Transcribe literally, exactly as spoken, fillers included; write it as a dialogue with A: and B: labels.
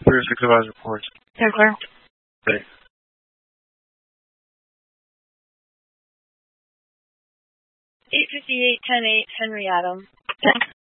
A: clear, six advised reports.
B: They're clear.
A: Okay.
C: eight fifty-eight, ten eight, Henry Adam.